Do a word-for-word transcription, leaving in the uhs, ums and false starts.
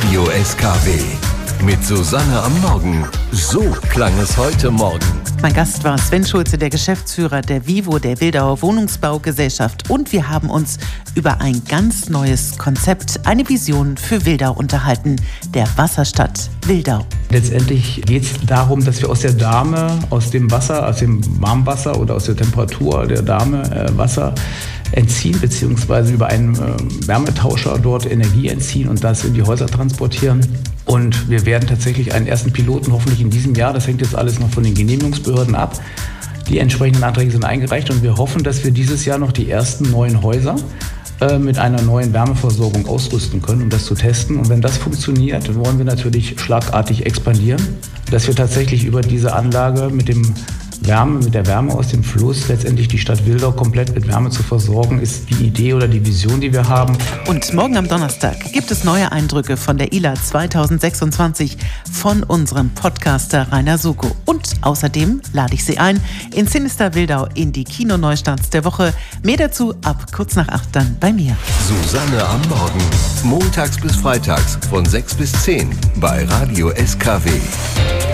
Radio S K W. Mit Susanne am Morgen. So klang es heute Morgen. Mein Gast war Sven Schulze, der Geschäftsführer der Vivo, der Wildauer Wohnungsbaugesellschaft. Und wir haben uns über ein ganz neues Konzept, eine Vision für Wildau unterhalten, der Wasserstadt Wildau. Letztendlich geht es darum, dass wir aus der Dahme, aus dem Wasser, aus dem Warmwasser oder aus der Temperatur der Dahme äh, Wasser entziehen, beziehungsweise über einen äh, Wärmetauscher dort Energie entziehen und das in die Häuser transportieren. Und wir werden tatsächlich einen ersten Piloten hoffentlich in diesem Jahr, das hängt jetzt alles noch von den Genehmigungsbehörden ab. Die entsprechenden Anträge sind eingereicht und wir hoffen, dass wir dieses Jahr noch die ersten neuen Häuser äh, mit einer neuen Wärmeversorgung ausrüsten können, um das zu testen. Und wenn das funktioniert, dann wollen wir natürlich schlagartig expandieren, dass wir tatsächlich über diese Anlage mit dem Wärme, mit der Wärme aus dem Fluss letztendlich die Stadt Wildau komplett mit Wärme zu versorgen, ist die Idee oder die Vision, die wir haben. Und morgen am Donnerstag gibt es neue Eindrücke von der I L A zwanzig sechsundzwanzig von unserem Podcaster Rainer Suko. Und außerdem lade ich Sie ein in Sinister Wildau in die Kinoneustarts der Woche. Mehr dazu ab kurz nach acht dann bei mir. Susanne am Morgen. Montags bis freitags von sechs bis zehn bei Radio S K W.